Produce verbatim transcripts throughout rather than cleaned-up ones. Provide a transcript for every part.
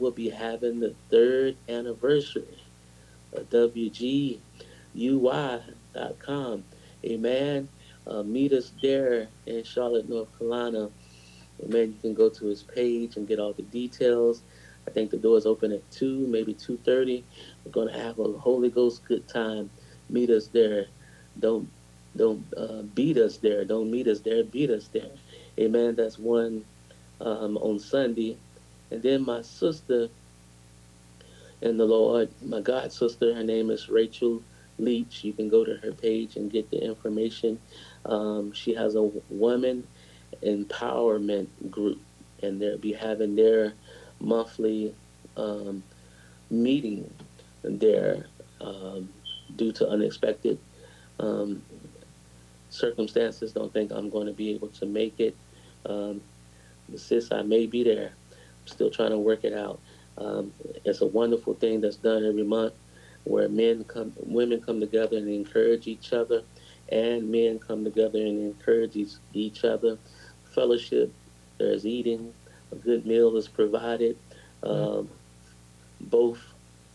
will be having the third anniversary of W G U Y dot com. Amen. Uh, meet us there in Charlotte, North Carolina. Amen. You can go to his page and get all the details. I think the doors open at two, maybe two thirty. We're gonna have a Holy Ghost good time. Meet us there. Don't don't uh, beat us there. Don't meet us there. Beat us there. Amen. That's one um, on Sunday. And then my sister in the Lord, my God sister, her name is Rachel Leach. You can go to her page and get the information. Um, she has a woman empowerment group, and they'll be having their monthly um, meeting there um, due to unexpected um, circumstances. Don't think I'm going to be able to make it. Um, sis, I may be there. I'm still trying to work it out. Um, it's a wonderful thing that's done every month where men come, women come together and encourage each other, and men come together and encourage each, each other. Fellowship, there's eating, a good meal is provided. Um, both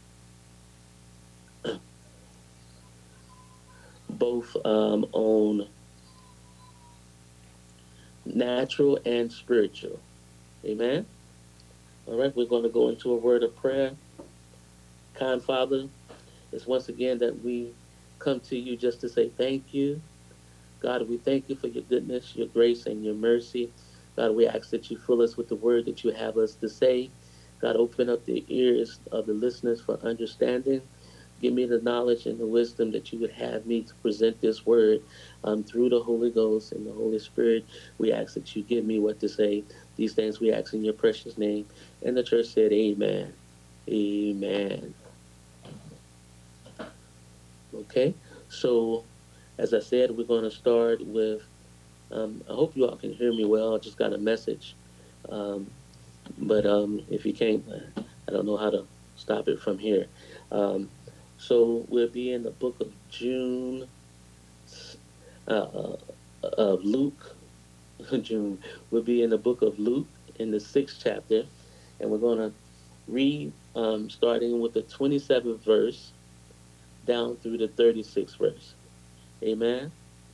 both um, on natural and spiritual. Amen. All right, we're going to go into a word of prayer. Kind Father, it's once again that we come to you just to say thank you. God, we thank you for your goodness, your grace, and your mercy. God, we ask that you fill us with the word that you have us to say. God, open up the ears of the listeners for understanding. Give me the knowledge and the wisdom that you would have me to present this word um, through the Holy Ghost and the Holy Spirit. We ask that you give me what to say. These things we ask in your precious name. And the church said, Amen. Amen. Okay, so as I said, we're going to start with. Um, I hope you all can hear me well. I just got a message, um, but um, if you can't, I don't know how to stop it from here. Um, so we'll be in the book of June, uh, uh, of Luke. June. We'll be in the book of Luke in the sixth chapter, and we're going to read um, starting with the twenty-seventh verse down through the thirty-sixth verse. Amen.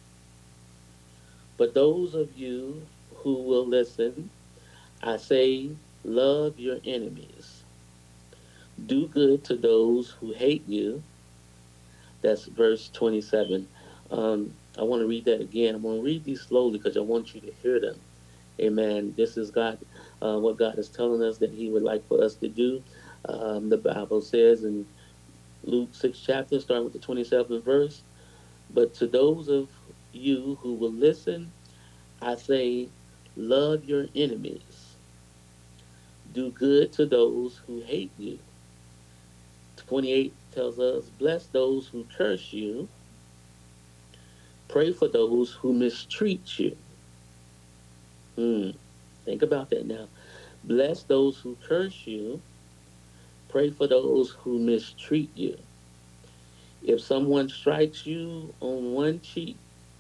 But those of you who will listen, I say, love your enemies. Do good to those who hate you. That's verse twenty-seven. Um, I want to read that again. I'm going to read these slowly because I want you to hear them. Amen. This is God, uh, what God is telling us that He would like for us to do. Um, the Bible says in Luke six chapter, starting with the twenty-seventh verse, but to those of you who will listen, I say, love your enemies. Do good to those who hate you. twenty-eight tells us, bless those who curse you. Pray for those who mistreat you. Hmm. Think about that now. Bless those who curse you. Pray for those who mistreat you. If someone strikes you on one cheek,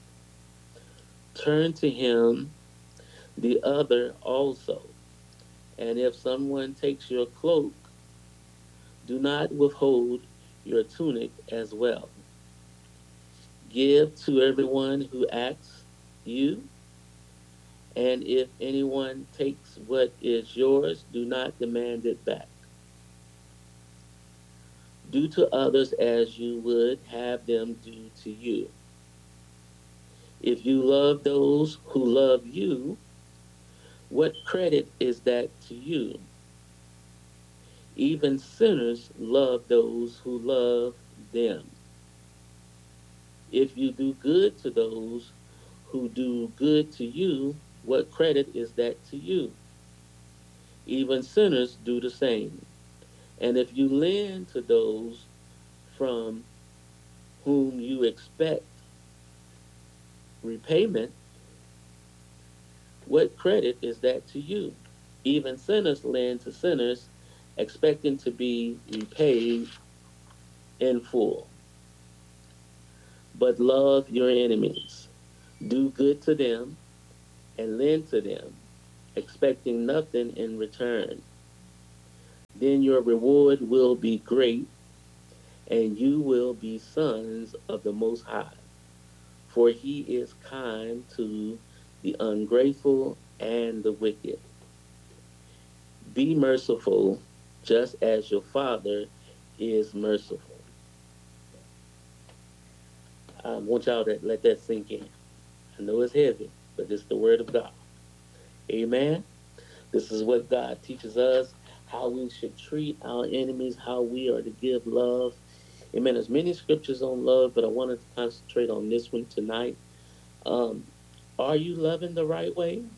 turn to him the other also. And if someone takes your cloak, do not withhold your tunic as well. Give to everyone who asks you, and if anyone takes what is yours, do not demand it back. Do to others as you would have them do to you. If you love those who love you, what credit is that to you? Even sinners love those who love them. If you do good to those who do good to you, what credit is that to you? Even sinners do the same. And if you lend to those from whom you expect repayment, what credit is that to you? Even sinners lend to sinners, expecting to be repaid in full. But love your enemies. Do good to them and lend to them, expecting nothing in return. Then your reward will be great, and you will be sons of the Most High. For he is kind to the ungrateful and the wicked. Be merciful, just as your Father is merciful. I want y'all to let that sink in. I know it's heavy, but it's the Word of God. Amen. This is what God teaches us, how we should treat our enemies, how we are to give love. Amen. There's many scriptures on love, but I wanted to concentrate on this one tonight. Um, are you loving the right way?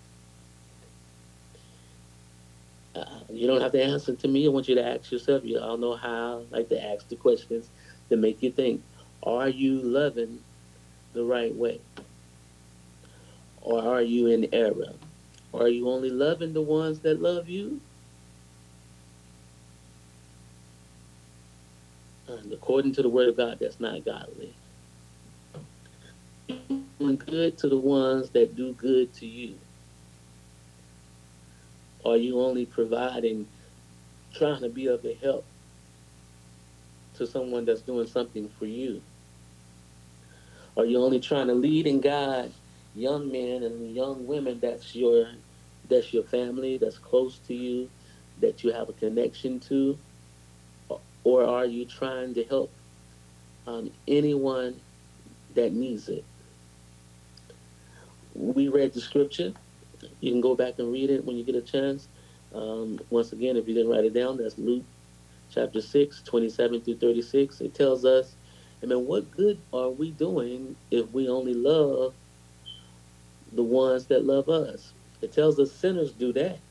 Uh, you don't have to answer to me. I want you to ask yourself. You all know how I like to ask the questions to make you think. Are you loving the right way? Or are you in error? Are you only loving the ones that love you? And according to the word of God, that's not godly. Doing good to the ones that do good to you? Are you only providing, trying to be of a help to someone that's doing something for you? Are you only trying to lead and guide young men and young women that's your that's your family, that's close to you, that you have a connection to? Or are you trying to help um, anyone that needs it? We read the scripture. You can go back and read it when you get a chance. Um, once again, if you didn't write it down, that's Luke chapter six, twenty-seven through thirty-six. It tells us, I mean, what good are we doing if we only love the ones that love us? It tells us sinners do that.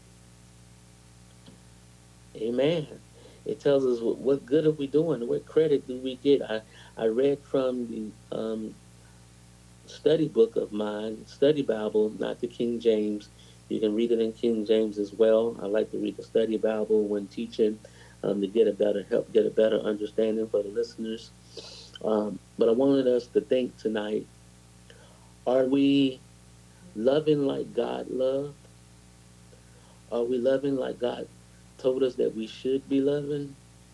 Amen. It tells us what, what good are we doing? What credit do we get? I, I read from the um, study book of mine, study Bible, not the King James. You can read it in King James as well. I like to read the study Bible when teaching um, to get a better help, get a better understanding for the listeners. Um, but I wanted us to think tonight: are we loving like God loved? Are we loving like God told us that we should be loving?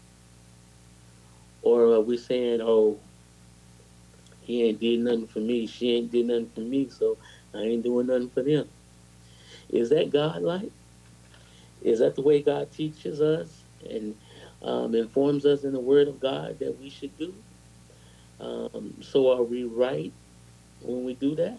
Or are we saying, "Oh, he ain't did nothing for me. She ain't did nothing for me, so I ain't doing nothing for them"? Is that God like? Is that the way God teaches us and um, informs us in the Word of God that we should do? Um, so are we right when we do that?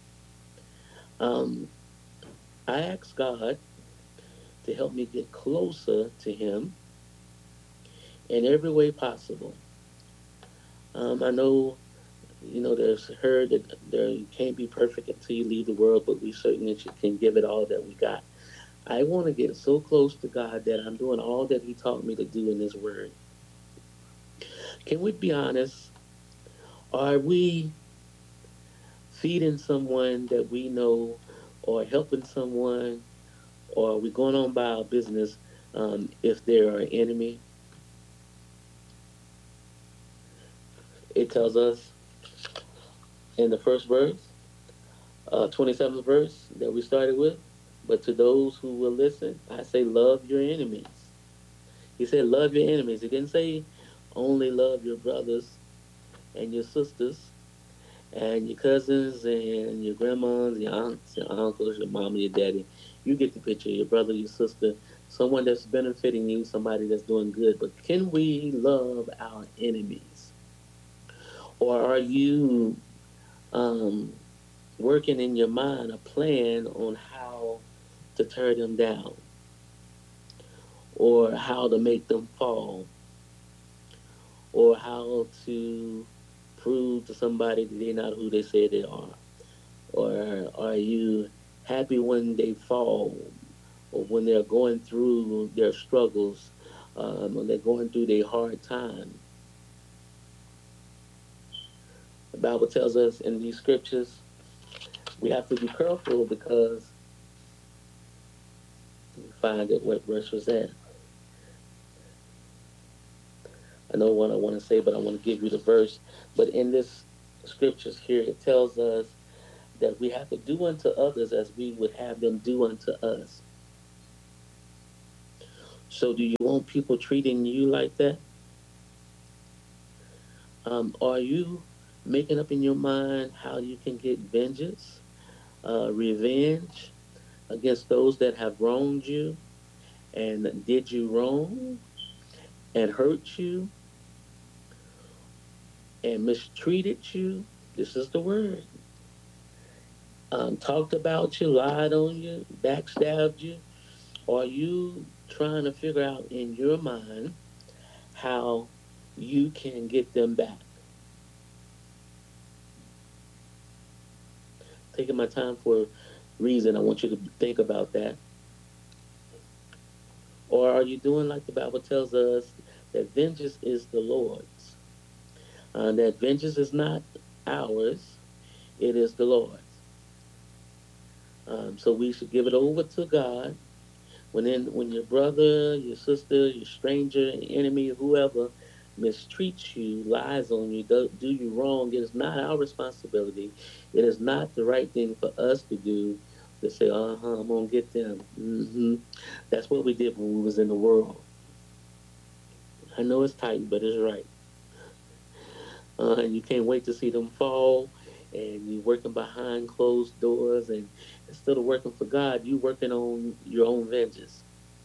Um, I ask God to help me get closer to Him in every way possible. Um, I know, you know, there's heard that there you can't be perfect until you leave the world, but we certainly can give it all that we got. I want to get so close to God that I'm doing all that He taught me to do in His Word. Can we be honest? Are we feeding someone that we know or helping someone, or are we going on by our business um, if they're an enemy? It tells us in the first verse, uh, twenty-seventh verse that we started with, but to those who will listen, I say, love your enemies. He said, love your enemies. He didn't say only love your brothers and your sisters and your cousins and your grandmas, your aunts, your uncles, your mom, and your daddy. You get the picture. Your brother, your sister, someone that's benefiting you, somebody that's doing good. But can we love our enemies? Or are you um, working in your mind a plan on how to tear them down or how to make them fall or how to prove to somebody that they're not who they say they are? Or are you happy when they fall or when they're going through their struggles, um, when they're going through their hard time? The Bible tells us in these scriptures we have to be careful because we find that what verse was that. I know what I want to say, but I want to give you the verse. But in this scriptures here, it tells us that we have to do unto others as we would have them do unto us. So do you want people treating you like that? Um, are you making up in your mind how you can get vengeance, uh, revenge against those that have wronged you and did you wrong and hurt you and mistreated you? This is the word. Um, talked about you, lied on you, backstabbed you. Are you trying to figure out in your mind how you can get them back? Taking my time for a reason, I want you to think about that. Or are you doing like the Bible tells us that vengeance is the Lord's? Uh, that vengeance is not ours, it is the Lord's. Um, so we should give it over to God. When in, when your brother, your sister, your stranger, enemy, whoever mistreats you, lies on you, do, do you wrong, it is not our responsibility. It is not the right thing for us to do to say, uh huh, I'm gonna get them. hmm That's what we did when we was in the world. I know it's tight, but it's right. Uh, and you can't wait to see them fall. And you're working behind closed doors, and instead of working for God, you working on your own vengeance.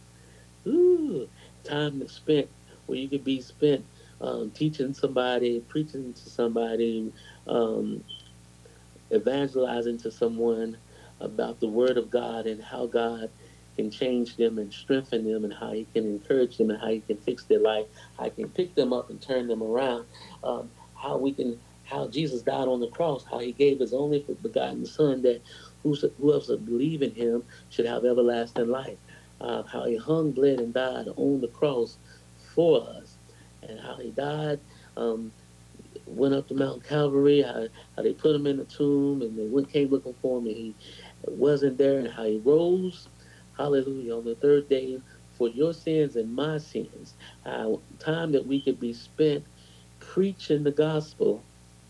Ooh, time spent where you could be spent um, teaching somebody, preaching to somebody, um, evangelizing to someone about the Word of God and how God can change them and strengthen them, and how He can encourage them, and how He can fix their life, how He can pick them up and turn them around, um, how we can, how Jesus died on the cross, how He gave His only begotten Son, that whoever believe in Him should have everlasting life, uh, how He hung, bled, and died on the cross for us, and how He died. Um, went up to Mount Calvary, how, how they put him in the tomb, and they went came looking for him, and he wasn't there, and how he rose, hallelujah, on the third day for your sins and my sins. Uh, time that we could be spent preaching the gospel,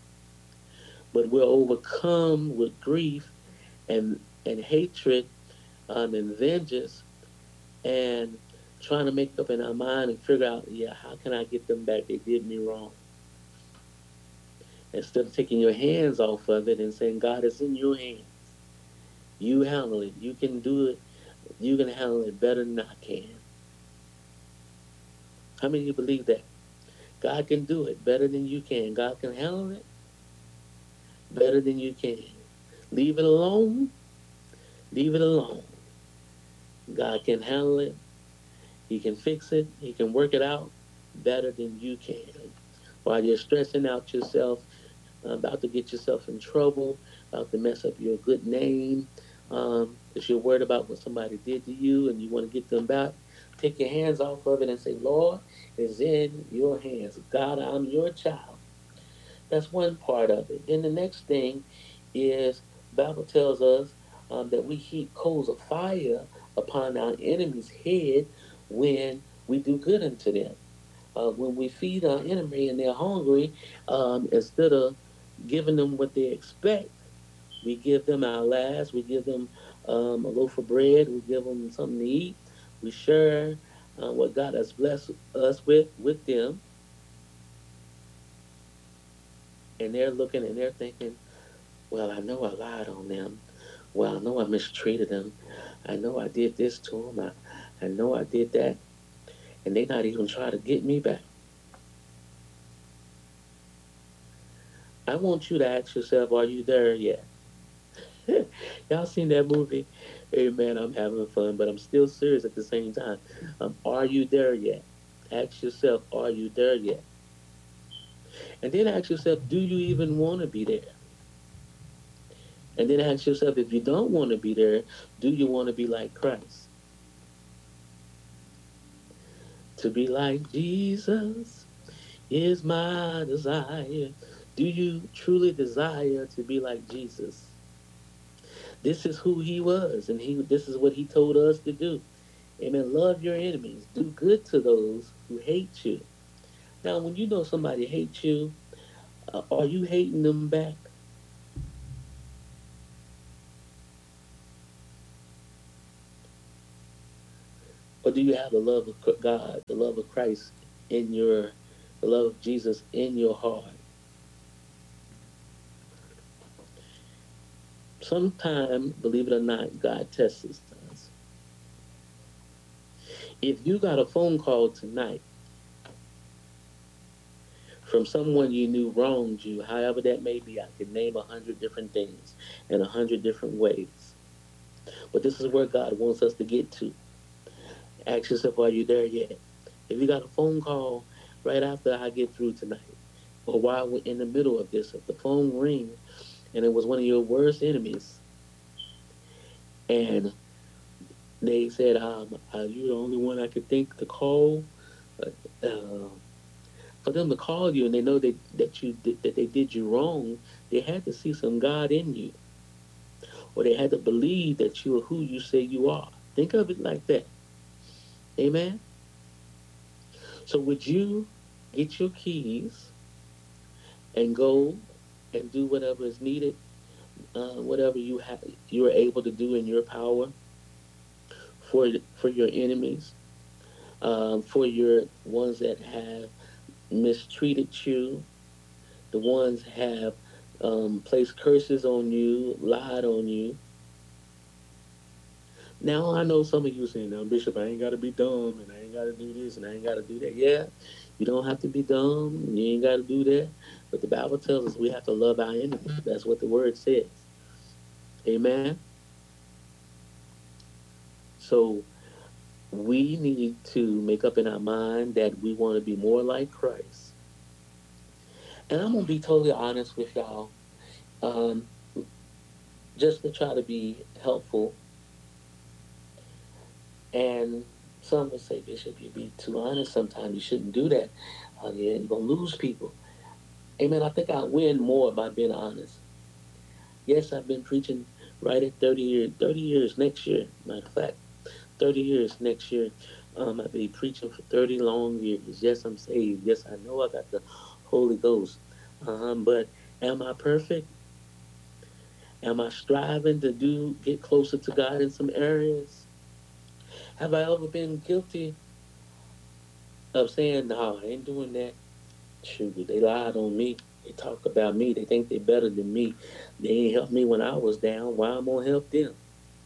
but we're overcome with grief and and hatred um, and vengeance, and trying to make up in our mind and figure out, yeah, how can I get them back? They did me wrong. Instead of taking your hands off of it and saying, God, it's in your hands. You handle it. You can do it. You can handle it better than I can. How many of you believe that? God can do it better than you can. God can handle it better than you can. Leave it alone. Leave it alone. God can handle it. He can fix it. He can work it out better than you can. While you're stressing out yourself, uh, about to get yourself in trouble, about to mess up your good name, um, because you're worried about what somebody did to you and you want to get them back. Take your hands off of it and say, Lord, it's in your hands. God, I'm your child. That's one part of it. Then the next thing is, Bible tells us um, that we heap coals of fire upon our enemy's head when we do good unto them. Uh, when we feed our enemy and they're hungry, um, instead of giving them what they expect, we give them our last. We give them um, a loaf of bread. We give them something to eat. We share uh, what God has blessed us with with them, and they're looking and they're thinking, "Well, I know I lied on them. Well, I know I mistreated them. I know I did this to them. I, I know I did that, and they not even try to get me back." I want you to ask yourself, "Are you there yet?" Y'all seen that movie? Hey man, I'm having fun, but I'm still serious at the same time. Um, are you there yet? Ask yourself, are you there yet? And then ask yourself, do you even want to be there? And then ask yourself, if you don't want to be there, do you want to be like Christ? To be like Jesus is my desire. Do you truly desire to be like Jesus? This is who he was, and he this is what he told us to do. Amen. Love your enemies. Do good to those who hate you. Now, when you know somebody hates you, uh, are you hating them back? Or do you have the love of God, the love of Christ in your, the love of Jesus in your heart? Sometimes, believe it or not, God tests us. If you got a phone call tonight from someone you knew wronged you, however that may be, I could name a hundred different things in a hundred different ways. But this is where God wants us to get to. Ask yourself, are you there yet? If you got a phone call right after I get through tonight, or while we're in the middle of this, if the phone rings and it was one of your worst enemies, and they said, um, are you the only one I could think to call? Uh, uh, for them to call you and they know that, that you did, that they did you wrong, they had to see some God in you, or they had to believe that you are who you say you are. Think of it like that. Amen. So would you get your keys and go and do whatever is needed, uh, whatever you have, you are able to do in your power for for your enemies, um, for your ones that have mistreated you, the ones have um, placed curses on you, lied on you. Now I know some of you saying, "Now, Bishop, I ain't got to be dumb, and I ain't got to do this, and I ain't got to do that." Yeah, you don't have to be dumb, and you ain't got to do that. But the Bible tells us we have to love our enemies. That's what the word says. Amen. So we need to make up in our mind that we want to be more like Christ. And I'm gonna be totally honest with y'all, um, just to try to be helpful. And some will say, Bishop, you be too honest. Sometimes you shouldn't do that. Uh, yeah, you're gonna lose people. Amen. I think I win more by being honest. Yes, I've been preaching right at thirty years. Thirty years next year. Matter of fact, thirty years next year. Um, I've been preaching for thirty long years. Yes, I'm saved. Yes, I know I got the Holy Ghost. Um, but am I perfect? Am I striving to do get closer to God in some areas? Have I ever been guilty of saying, "No, I ain't doing that"? Shoot, they lied on me. They talk about me. They think they're better than me. They ain't helped me when I was down. Why I'm gonna help them?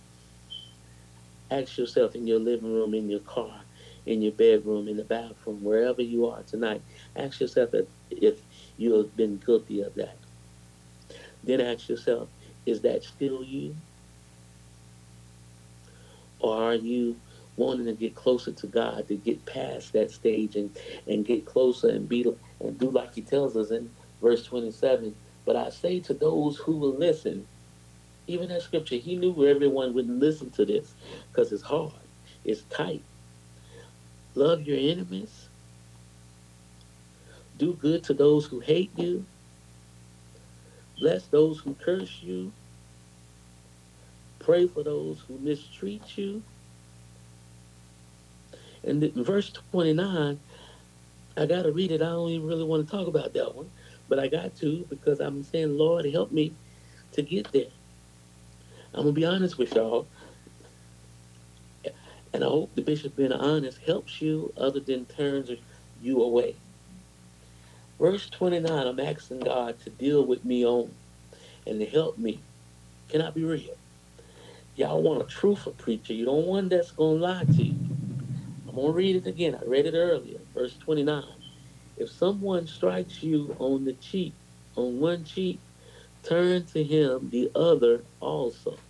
Ask yourself in your living room, in your car, in your bedroom, in the bathroom, wherever you are tonight. Ask yourself if, if you have been guilty of that. Then ask yourself, is that still you? Or are you wanting to get closer to God, to get past that stage and, and get closer and be and do like he tells us in verse twenty-seven. But I say to those who will listen, even that scripture, he knew everyone wouldn't listen to this because it's hard, it's tight. Love your enemies, do good to those who hate you, bless those who curse you, pray for those who mistreat you. And in verse twenty-nine, I got to read it. I don't even really want to talk about that one, but I got to because I'm saying, Lord, help me to get there. I'm going to be honest with y'all, and I hope the bishop being honest helps you other than turns you away. Verse twenty-nine, I'm asking God to deal with me on and to help me. Can I be real? Y'all want a truthful preacher. You don't want that's going to lie to you. I'm going to read it again. I read it earlier. Verse twenty-nine. If someone strikes you on the cheek, on one cheek, turn to him the other also.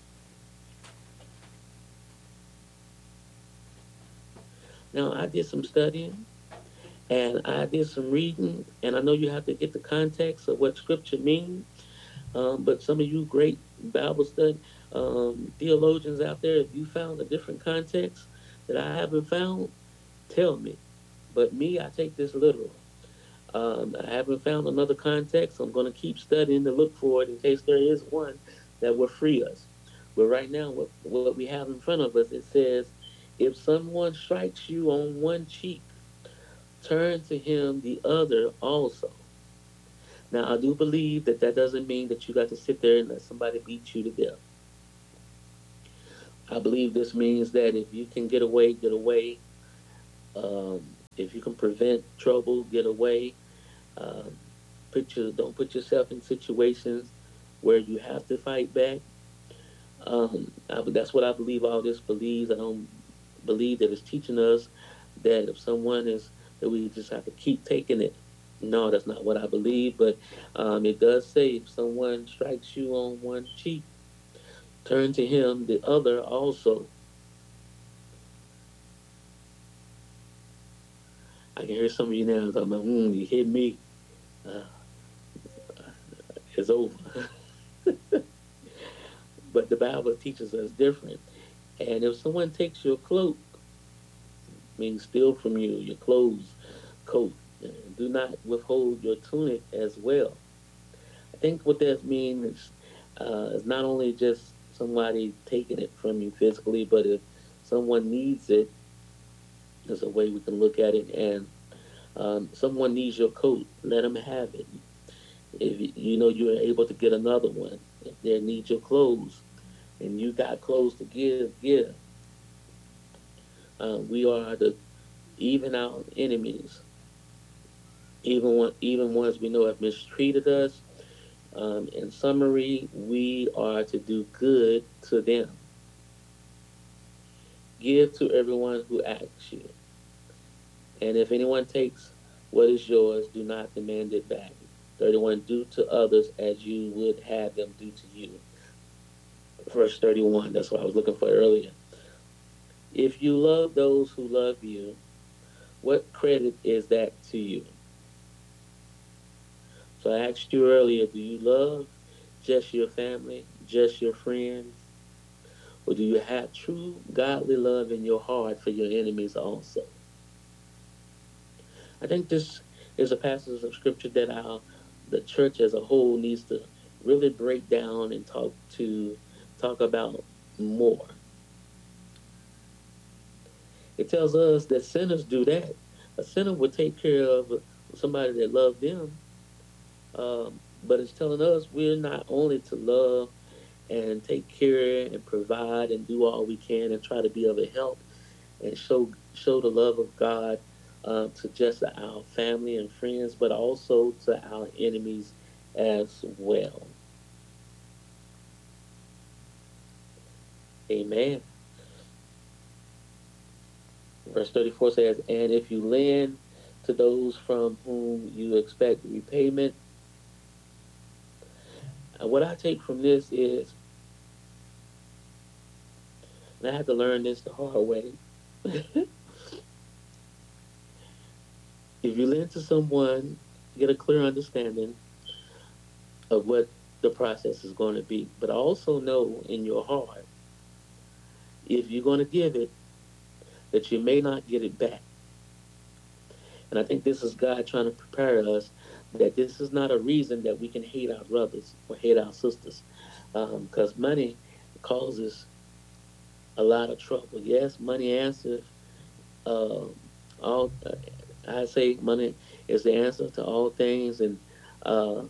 Now, I did some studying and I did some reading, and I know you have to get the context of what scripture means. Um, but some of you great Bible study um, theologians out there, if you found a different context that I haven't found, tell me. But me, I take this literal. Um, I haven't found another context. I'm going to keep studying to look for it in case there is one that will free us. But right now, what, what we have in front of us, it says, if someone strikes you on one cheek, turn to him the other also. Now, I do believe that that doesn't mean that you got to sit there and let somebody beat you to death. I believe this means that if you can get away, get away. Um, if you can prevent trouble, get away. Um, put your, don't put yourself in situations where you have to fight back. Um, I, that's what I believe all this believes. I don't believe that it's teaching us that if someone is, that we just have to keep taking it. No, that's not what I believe. But um, it does say if someone strikes you on one cheek, turn to him the other also. I can hear some of you now talking about, mm, you hit me, uh, it's over. But the Bible teaches us different. And if someone takes your cloak, means steal from you your clothes, coat, and do not withhold your tunic as well. I think what that means is, uh, is not only just somebody taking it from you physically, but if someone needs it, there's a way we can look at it. And um, someone needs your coat, let them have it. If you know you're able to get another one, if they need your clothes and you got clothes to give, give. Um, we are to even our enemies, even one, even ones we know have mistreated us. Um, in summary, we are to do good to them. Give to everyone who asks you. And if anyone takes what is yours, do not demand it back. thirty-one, do to others as you would have them do to you. Verse thirty-one, that's what I was looking for earlier. If you love those who love you, what credit is that to you? So I asked you earlier, do you love just your family, just your friends? Or do you have true godly love in your heart for your enemies also? I think this is a passage of scripture that our the church as a whole needs to really break down and talk to talk about more. It tells us that sinners do that. A sinner would take care of somebody that loved them, um, but it's telling us we're not only to love and take care and provide and do all we can and try to be of a help and show show the love of God uh, to just our family and friends, but also to our enemies as well. Amen. Verse thirty-four says, "And if you lend to those from whom you expect repayment," and what I take from this is, and I had to learn this the hard way. If you lend to someone, get a clear understanding of what the process is going to be, but also know in your heart if you're going to give it that you may not get it back. And I think this is God trying to prepare us that this is not a reason that we can hate our brothers or hate our sisters, because um, money causes a lot of trouble. Yes, money answers uh, all. Uh, I say money is the answer to all things, and uh,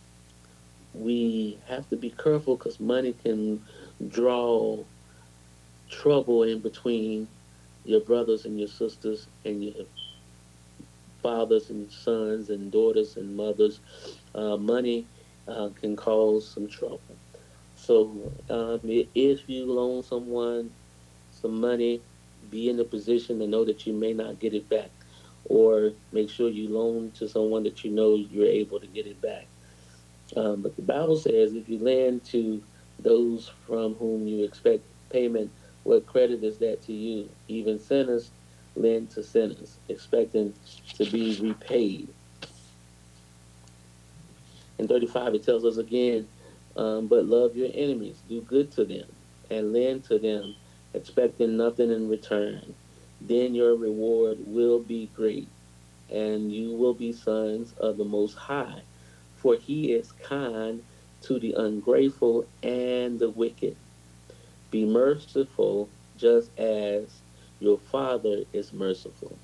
we have to be careful because money can draw trouble in between your brothers and your sisters and your fathers and sons and daughters and mothers. Uh, money uh, can cause some trouble. So um, if you loan someone some money, be in a position to know that you may not get it back, or make sure you loan to someone that you know you're able to get it back. Um, but the Bible says if you lend to those from whom you expect payment, what credit is that to you? Even sinners lend to sinners, expecting to be repaid. In thirty-five, it tells us again, um, but love your enemies, do good to them, and lend to them, expecting nothing in return. Then your reward will be great, and you will be sons of the Most High, for he is kind to the ungrateful and the wicked. Be merciful just as your Father is merciful.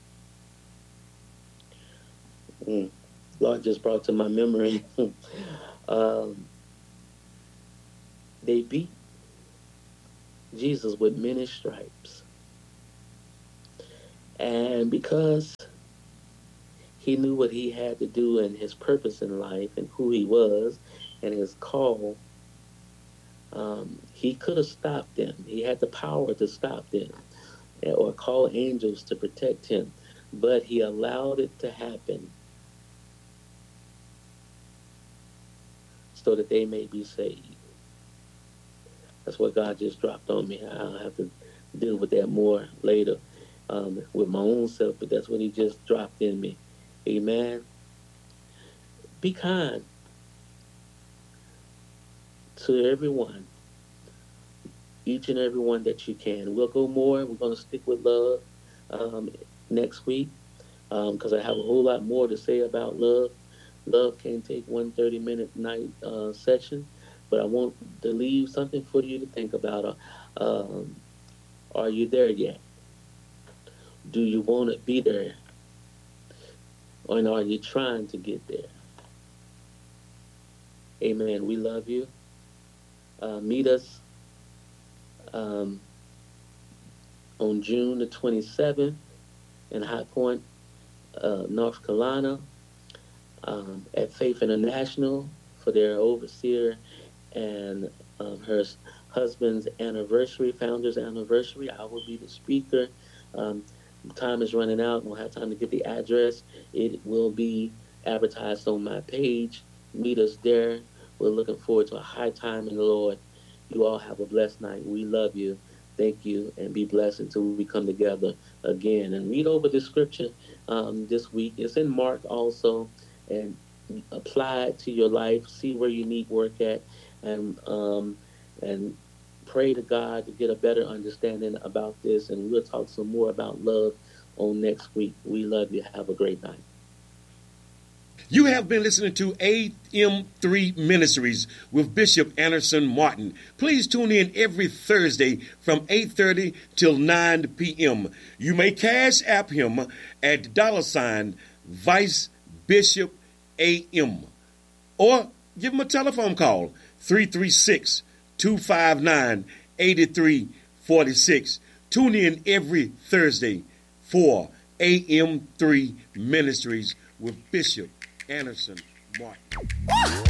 Mm. Lord just brought to my memory. um, they beat Jesus with many stripes. And because he knew what he had to do and his purpose in life and who he was and his call, um, he could have stopped them. He had the power to stop them or call angels to protect him, but he allowed it to happen so that they may be saved. That's what God just dropped on me. I'll have to deal with that more later um, with my own self, but that's what he just dropped in me. Amen. Be kind to everyone, each and every one that you can. We'll go more. We're going to stick with love um, next week because um, I have a whole lot more to say about love. Love can't take one thirty-minute night uh, session, but I want to leave something for you to think about. Uh, um, are you there yet? Do you want to be there? Or are you trying to get there? Amen. We love you. Uh, meet us um, on June the twenty-seventh in High Point, uh, North Carolina, um, at Faith International for their overseer and um, her husband's anniversary, founder's anniversary. I will be the speaker. Um, time is running out. I don't have time to get the address. It will be advertised on my page. Meet us there. We're looking forward to a high time in the Lord. You all have a blessed night. We love you. Thank you, and be blessed until we come together again. And read over the scripture um, this week. It's in Mark also, and apply it to your life. See where you need work at, and um, and pray to God to get a better understanding about this. And we'll talk some more about love on next week. We love you. Have a great night. You have been listening to A M three Ministries with Bishop Anderson Martin. Please tune in every Thursday from eight thirty till nine p.m. You may cash app him at dollar sign Vice Bishop A M or give him a telephone call, three three six, two five nine, eight three four six. Tune in every Thursday for A M three Ministries with Bishop Anderson Martin.